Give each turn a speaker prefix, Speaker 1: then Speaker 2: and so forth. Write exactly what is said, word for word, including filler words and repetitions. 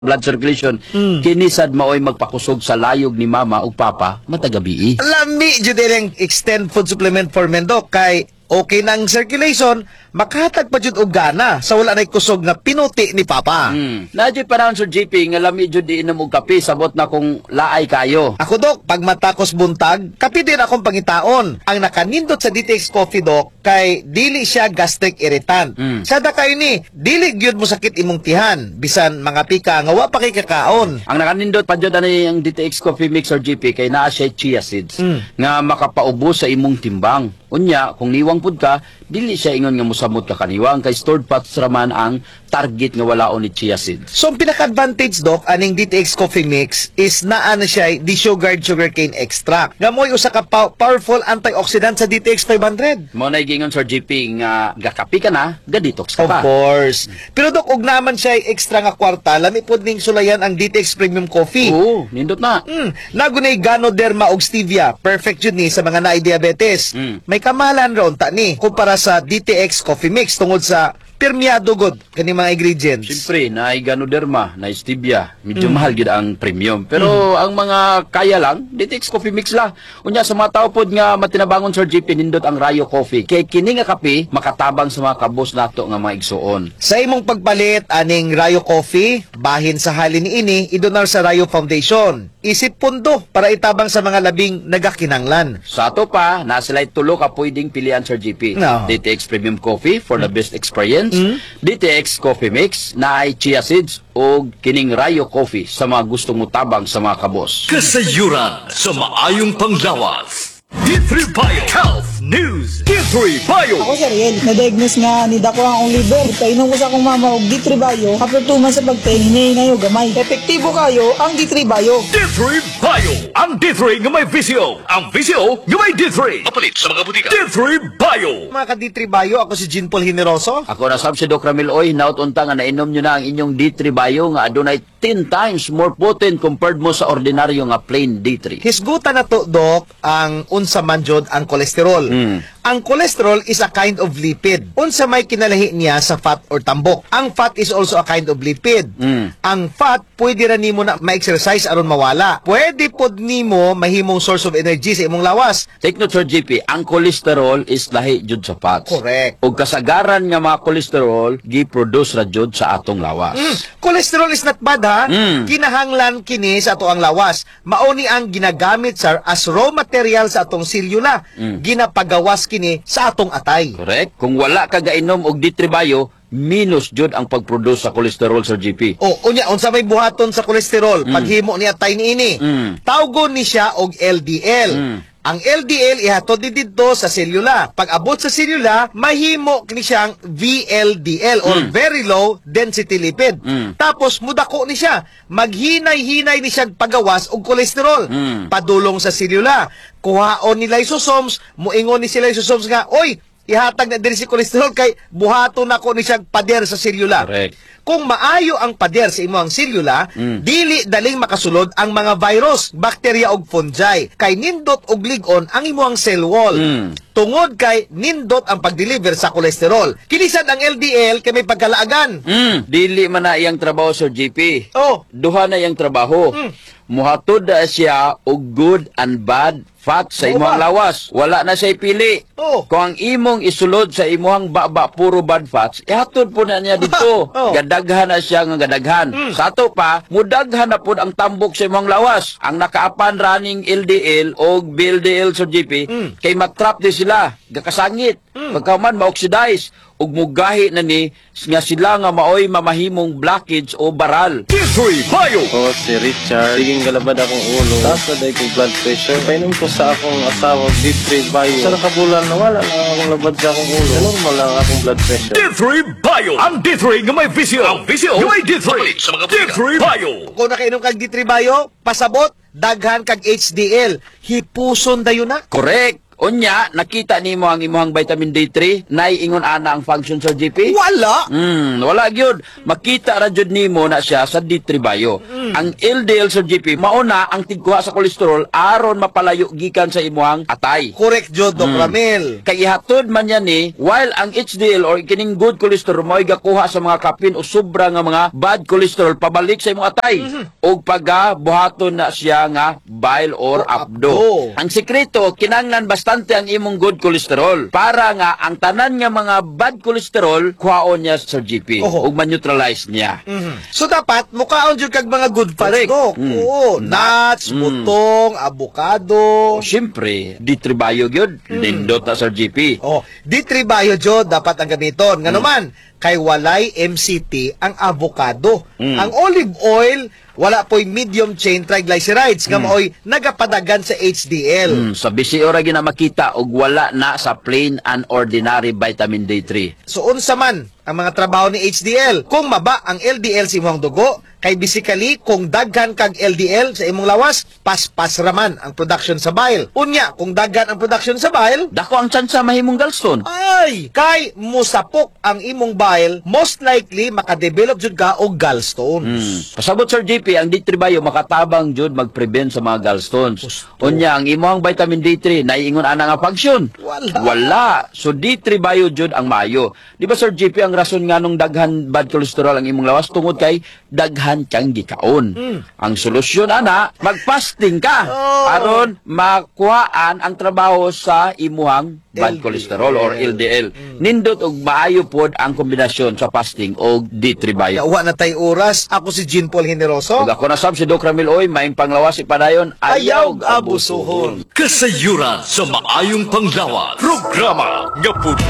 Speaker 1: blood circulation,
Speaker 2: Mm.
Speaker 1: kinisad maoy magpakusog sa layog ni mama ug papa matagabi.
Speaker 2: Lami jud ang extend food supplement for men dok kay okay nang circulation, makahatag pa jud og gana sa wala nay kusog nga pinuti ni papa.
Speaker 1: Hmm. Nadyo panahon Sir G P nga lami jud di inom og kape sabot na kung laay kayo.
Speaker 2: Ako dok, pag matakos buntag, kapi din akong pangitaon. Ang nakanindot sa D T X coffee dok kay dili siya gastric irritant.
Speaker 1: Mm.
Speaker 2: Sada kay ni, dili gyud mo sakit imong tihan bisan mga pika nga wa pa kay kakaon.
Speaker 1: Ang nakanindot pa jud ani ang D T X Coffee Mix Sir G P kay naa siya chia seeds
Speaker 2: Mm.
Speaker 1: nga makapaubos sa imong timbang. Unya, kung niwang pud ka, dili siya ingon nga mosamot ka kaniwang kay stored fats raman ang target nga walaon ni chia seeds.
Speaker 2: So, ang pinaka-advantage, Doc, aning D T X Coffee Mix is naa na siya desugared sugarcane extract. Nga mo'y usa ka pa- powerful antioxidant sa D T X five hundred.
Speaker 1: Mo na gingon Sir G P nga gakapi ka na, ga-detox ka
Speaker 2: Of
Speaker 1: pa.
Speaker 2: course. Pero, Doc, og naman siya extra nga kwarta, lami po ning sulayan ang D T X Premium Coffee.
Speaker 1: Oo, nindot na.
Speaker 2: Hmm, nagunay Ganoderma og stevia. Perfect yun ni sa mga naay-diabetes.
Speaker 1: Mm.
Speaker 2: May kamalan ron ta ni kumpara sa D T X Coffee Mix tungod sa permeado god kani mga ingredients.
Speaker 1: Siyempre, na Ganoderma, na Stevia, medyo
Speaker 2: Mm.
Speaker 1: mahal gid ang premium. Pero ang mga kaya lang, D T X Coffee Mix la. Unya sa mga tao pod nga matinabangon Sir G P nindot ang Rayo Coffee. Kay kini nga kape makatabang sa mga kabos nato nga mga igsuon.
Speaker 2: Sa imong pagpalit aning Rayo Coffee, bahin sa halin ini idonar sa Rayo Foundation. Isip pundo para itabang sa mga labing nagakinanglan.
Speaker 1: Sa ato pa, na sila tulo ka pwedeng pilian Sir G P.
Speaker 2: No.
Speaker 1: D T X Premium Coffee for the best experience.
Speaker 2: Mm.
Speaker 1: D T X Coffee Mix na ay chia seeds o kining Rayo Coffee sa mga gustong mutabang sa mga kabos.
Speaker 3: Kasayuran sa maayong panglawas. D three Bio Health News. D three Bio.
Speaker 4: Ako si Ariel, na-diagnose nga ni Dako ang liver. Painom ko sa akong mama og D three Bio. After two months sa pagtahinay na yung gamay. Epektibo kayo ang D three Bio.
Speaker 3: D three Bio. Ang D three nga may visyo. Ang visyo nga may D three. Mapalit sa mga butika. D three Bio.
Speaker 2: Mga ka-D three Bio, ako si Jean Paul Generoso.
Speaker 1: Ako na sab si Doc Ramil Oy, naut unta nga nainom nyo na ang inyong D three Bio nga adunay ten times more potent compared mo sa ordinaryo nga plain D three.
Speaker 2: Hisgutan na to, Doc, ang unsa man jud ang kolesterol.
Speaker 1: Mm.
Speaker 2: Ang cholesterol is a kind of lipid. Unsa may kinalahi niya sa fat or tambok. Ang fat is also a kind of lipid.
Speaker 1: Mm.
Speaker 2: Ang fat, pwede ra nimo na ma-exercise aron mawala. Pwede pod nimo mahimong source of energy sa imong lawas.
Speaker 1: Take note Sir G P, ang cholesterol is lahi jud sa fats.
Speaker 2: Correct.
Speaker 1: Ug kasagaran nga mga cholesterol gi-produce ra jud sa atong lawas.
Speaker 2: Mm. Cholesterol is not bad ha.
Speaker 1: Mm.
Speaker 2: Kinahanglan kini sa ato ang lawas. Mauni ang ginagamit sir as raw material sa atong selula.
Speaker 1: Mm.
Speaker 2: Ginapagawas kini sa atong atay.
Speaker 1: Correct? Kung wala ka gainom og D three Bio, minus jud ang pag-produce sa cholesterol Sir G P.
Speaker 2: O, unya, unsa may buhaton sa kolesterol,
Speaker 1: Mm.
Speaker 2: paghimo niya tay niini.
Speaker 1: Mm.
Speaker 2: Tawgon ni siya og L D L.
Speaker 1: Mm.
Speaker 2: Ang L D L ihatod ni didto sa selula. Pag abot sa selula, mahimo kini siyang V L D L or
Speaker 1: Mm.
Speaker 2: very low density lipid.
Speaker 1: Mm.
Speaker 2: Tapos mudako ni siya, maghinay-hinay ni siyang pagawas og kolesterol.
Speaker 1: Mm.
Speaker 2: Padulong sa selula. Kuhaon ni lysosomes, muingon ni si lysosomes nga, oy, ihatag na diri si kolesterol kay buhaton nako ni siyang pader sa selula.
Speaker 1: Correct.
Speaker 2: Kung maayo ang pader sa imong selula,
Speaker 1: Mm.
Speaker 2: dili daling makasulod ang mga virus, bakterya ug fungi. Kay nindot og lig-on ang imong cell wall.
Speaker 1: Mm.
Speaker 2: Tungod kay nindot ang pag-deliver sa kolesterol. Kinisad ang L D L kay may pagkalaagan.
Speaker 1: Mm. Dili man na iyang trabaho Sir G P.
Speaker 2: Oh,
Speaker 1: Duha na iyang trabaho.
Speaker 2: Mm.
Speaker 1: Muhatod na siya og good and bad fat sa
Speaker 2: Oo
Speaker 1: imong
Speaker 2: ba?
Speaker 1: lawas. Wala na siya pili.
Speaker 2: Oh.
Speaker 1: Kung ang imong isulod sa imong baba puro bad fats, ihatod po na niya dito.
Speaker 2: Oh.
Speaker 1: Gadaghan na siya nga gadaghan.
Speaker 2: Mm.
Speaker 1: Sa ato pa, mudaghan na po ang tambok sa imong lawas. Ang nakaapan running L D L o B L D L sa G P,
Speaker 2: Mm.
Speaker 1: kay matrap di sila, gakasangit.
Speaker 2: Mm.
Speaker 1: Pagkaman ma-oxidize ug mugahi na ni nga sila nga maoy mamahimong blockage o baral.
Speaker 3: D three Bio.
Speaker 5: Ako si Richard. Siging galabad akong ulo. Taas na dahil kong blood pressure. Painom ko sa akong asawa, D three Bio. Sa nakabulan na wala na akong labad sa akong ulo. Normal lang akong blood pressure.
Speaker 3: D three Bio. Ang D three nga may visyo. Ang visyo nga may D three. Mapalit sa mga butika. D three Bio.
Speaker 2: kung nakainom kag D three Bio, pasabot, daghan kag H D L. Hipuson dayon na.
Speaker 1: Correct. Unya, nakita nimo ang imuhang vitamin D three, naiingon ana ang function Sir J P?
Speaker 2: Wala.
Speaker 1: Hmm, wala gyud. Makita ra jud nimo na siya sa D three Bio. Ang L D L Sir J P, mauna ang tigkuha sa kolesterol aron mapalayo gikan sa imuhang atay.
Speaker 2: Correct jud, Doc
Speaker 1: Mm.
Speaker 2: Ramil.
Speaker 1: Kay ihatod man yan ni, while ang H D L or kining good cholesterol mo'y gakuha sa mga kapin o sobra nga mga bad cholesterol pabalik sa imong atay. O pagka buhaton na siya nga bile or
Speaker 2: O
Speaker 1: abdo.
Speaker 2: abdo.
Speaker 1: Ang sekreto, kinanglan bastante ang imong good cholesterol para nga ang tanan nga mga bad cholesterol kuhaon niya Sir G P
Speaker 2: Oho.
Speaker 1: ug ma-neutralize niya.
Speaker 2: Mhm. So dapat mukaon jud kag mga good fats,
Speaker 1: Correct.
Speaker 2: Doc.
Speaker 1: Mm.
Speaker 2: Oo, nuts,
Speaker 1: Mm.
Speaker 2: butong, avocado.
Speaker 1: O syempre, D three Bio gyud, lindot na Sir G P.
Speaker 2: Oh, D three Bio jud dapat ang gamiton. Ngano man, kay walay M C T ang avocado.
Speaker 1: Mm.
Speaker 2: Ang olive oil wala po'y medium chain triglycerides nga maoy nagapadagan sa H D L.
Speaker 1: Mm, sa bisi ora gina makita og wala na sa plain and ordinary vitamin D three.
Speaker 2: So unsa man ang mga trabaho ni H D L? Kung maba ang L D L sa imong dugo, kay basically kung daghan kag L D L sa imong lawas, paspas raman ang production sa bile. Unya, kung daghan ang production sa bile,
Speaker 1: Dako ang tsansa mahimong gallstone.
Speaker 2: ay, kay musapok ang imong bile, most likely makadevelop jud ka og gallstones.
Speaker 1: Mm. Pasabot Sir J P, ang D three Bio makatabang jud mag-prevent sa mga gallstones.
Speaker 2: Gusto.
Speaker 1: Unya ang imong vitamin D three naiingon ana nga function.
Speaker 2: Wala.
Speaker 1: Wala. So D three Bio jud ang maayo. Di ba Sir J P ang rason nga nung daghan bad cholesterol ang imong lawas tungod kay daghan kang gikaon. Ang solusyon ana, mag-fasting ka
Speaker 2: Oh.
Speaker 1: aron makuhaan ang trabaho sa imuhang bad
Speaker 2: L D L.
Speaker 1: cholesterol or L D L. Nindot og maayo pod ang kombinasyon sa fasting og D three Bio.
Speaker 2: Yawa na tay oras. Ako si Jean Paul Generoso.
Speaker 1: Ug ako na sab si Doc Ramil Oy, maing panglawas ipadayon,
Speaker 2: Ayaw
Speaker 1: ayaw
Speaker 2: abusuhon.
Speaker 3: Kasayuran sa maayong panglawas. Programa nga